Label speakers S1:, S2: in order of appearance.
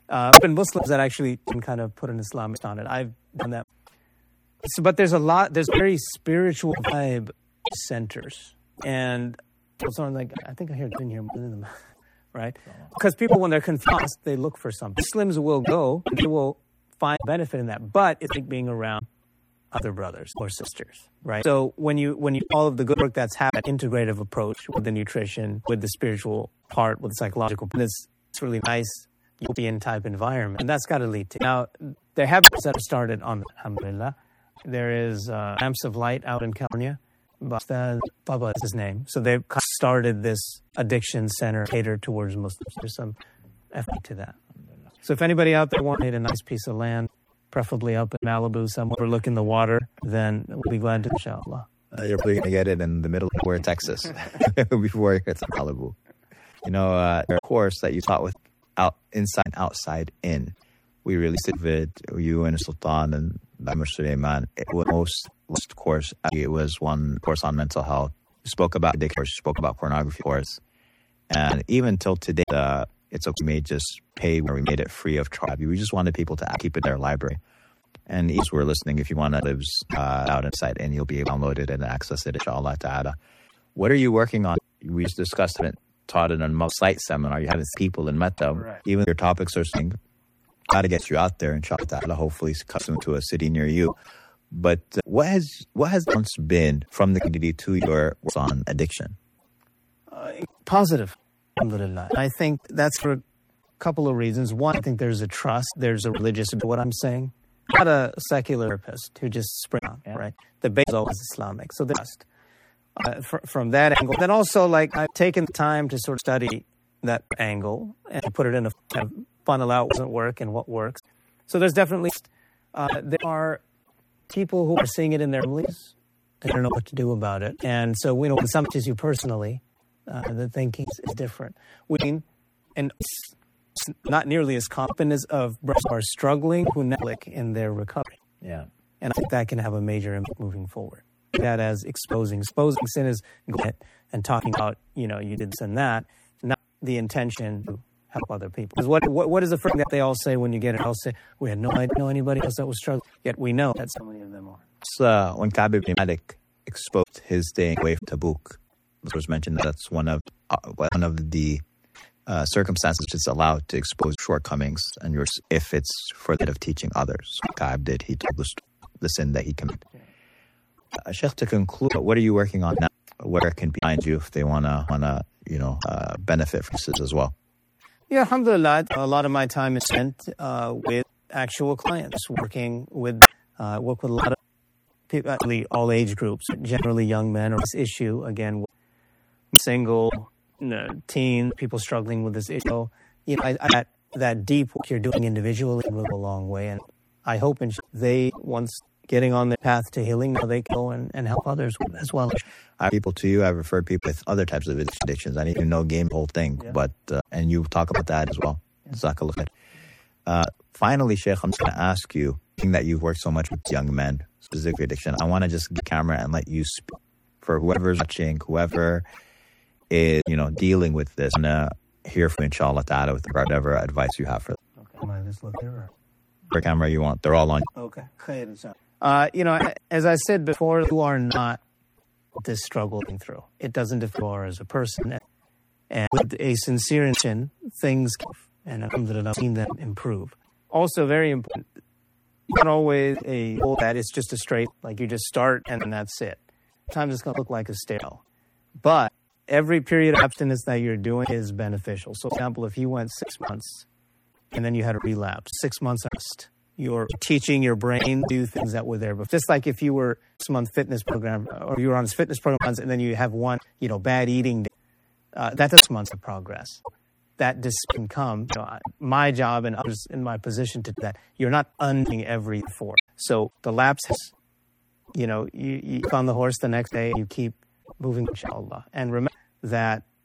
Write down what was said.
S1: But Muslims that actually can kind of put an Islamic on it. I've done that. So, but there's very spiritual vibe centers. And so like, I think I hear in here, right? Because people, when they're confused, they look for something. Muslims will go, and they will find benefit in that. But it's like being around other brothers or sisters, right? So when you all of the good work that's happened, integrative approach with the nutrition, with the spiritual part, with the psychological, it's really nice European type environment, and that's got to lead to. Now there have been that started on Alhamdulillah. There is Lamps of Light out in California. Baba is his name. So they've started this addiction center catered towards Muslims. There's some effort to that. So if anybody out there wanted a nice piece of land, preferably up in Malibu, somewhere overlooking the water, then we'll be glad to, inshallah.
S2: You're probably going to get it in the middle of where Texas before you get to Malibu. You know, there's a course that you taught with inside, outside, in. We released it with you and Sultan and Dr. Suleiman. It was last course. It was one course on mental health. We spoke about addiction. We spoke about pornography course. And even till today, it's okay. We may just pay where we made it free of charge. We just wanted people to keep it in their library. And each who are listening, if you want to live out inside, and you'll be able to download it and access it, inshallah ta'ala. What are you working on? We just discussed it, taught it on site seminar. You haven't seen people and met them. Right. Even your topics are saying, got to get you out there, inshallah ta'ala. Hopefully come to a city near you. But what has once been from the community to your on addiction?
S1: Positive, alhamdulillah. I think that's for a couple of reasons. One, I think there's a trust, there's a religious, what I'm saying. Not a secular therapist who just spring out, right? The base is always Islamic, so there's from that angle. Then also, like, I've taken the time to sort of study that angle and put it in a kind of funnel out what doesn't work and what works. So there's definitely there are people who are seeing it in their families and don't know what to do about it. And so we know when something touches you personally, the thinking is different. And it's not nearly as common as of brothers who are struggling who neglect in their recovery.
S2: Yeah.
S1: And I think that can have a major impact moving forward. That as exposing sin is going and talking about, you did this and that, not the intention to help other people. Because what is the first thing that they all say when you get it? They'll say, we had no idea know anybody else that was struggling. Yet we know that so many of them are.
S2: So when Ka'b ibn Malik exposed his staying away from Tabuk, it was mentioned that that's one of the circumstances which is allowed to expose shortcomings and if it's for the good of teaching others. So Ka'b did. He told the sin that he committed. Sheikh, to conclude, what are you working on now? Where can people find you if they wanna benefit from this as well?
S1: Yeah, alhamdulillah. A lot of my time is spent with actual clients, working with a lot of people, actually all age groups, generally young men. Or this issue again, single, teen, people struggling with this issue. That deep work you're doing individually will go a long way, and I hope they once getting on the path to healing, now they can go and help others as well.
S2: I have people to you. I've referred people with other types of addictions. I didn't even know game the whole thing, but and you talk about that as well. Jazakallah khair. Finally, Sheikh, I'm just going to ask you, being that you've worked so much with young men, specific addiction, I want to just get the camera and let you speak for whoever's watching, whoever is dealing with this. I'm going to hear from you, inshallah ta'ala, with whatever advice you have for them.
S1: Okay, am I just look here?
S2: For camera you want, they're all on.
S1: Okay. As I said before, you are not this struggling through. It doesn't define you as a person. And with a sincere intention, things can, and alhamdulillah, I've seen them improve. Also, very important, not always a goal that it's just a straight, like you just start and that's it. Sometimes it's going to look like a stale. But every period of abstinence that you're doing is beneficial. So, for example, if you went 6 months and then you had a relapse, 6 months rest, you're teaching your brain to do things that were there. But just like if you were 6-month fitness program, or you were on this fitness program and then you have one, bad eating day, that's 6 months of progress. That just can come. My job and others in my position to do that. You're not undoing every 4. So the lapse has, you get on the horse the next day, you keep moving, inshallah. And remember that